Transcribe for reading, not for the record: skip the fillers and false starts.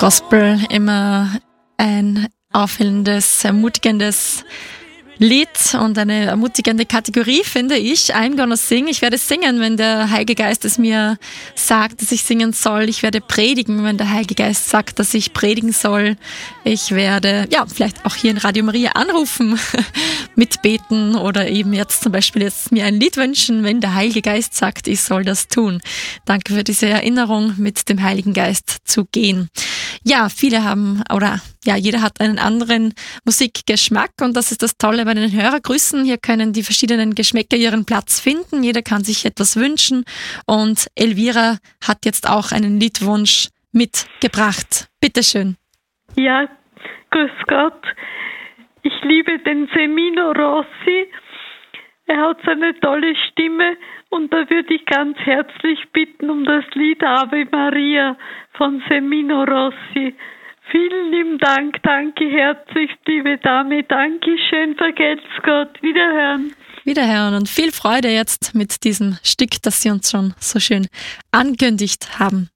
Gospel immer ein aufhellendes, ermutigendes Lied und eine ermutigende Kategorie, finde ich. I'm gonna sing. Ich werde singen, wenn der Heilige Geist es mir sagt, dass ich singen soll. Ich werde predigen, wenn der Heilige Geist sagt, dass ich predigen soll. Ich werde, vielleicht auch hier in Radio Maria anrufen, mitbeten oder eben jetzt zum Beispiel mir ein Lied wünschen, wenn der Heilige Geist sagt, ich soll das tun. Danke für diese Erinnerung, mit dem Heiligen Geist zu gehen. Ja, jeder hat einen anderen Musikgeschmack und das ist das Tolle bei den Hörergrüßen. Hier können die verschiedenen Geschmäcker ihren Platz finden. Jeder kann sich etwas wünschen und Elvira hat jetzt auch einen Liedwunsch mitgebracht. Bitteschön. Ja, grüß Gott. Ich liebe den Semino Rossi. Er hat so eine tolle Stimme und da würde ich ganz herzlich bitten um das Lied Ave Maria von Semino Rossi. Vielen lieben Dank, danke herzlich, liebe Dame, Dankeschön, vergelt's Gott, Wiederhören. Wiederhören und viel Freude jetzt mit diesem Stück, das Sie uns schon so schön angekündigt haben.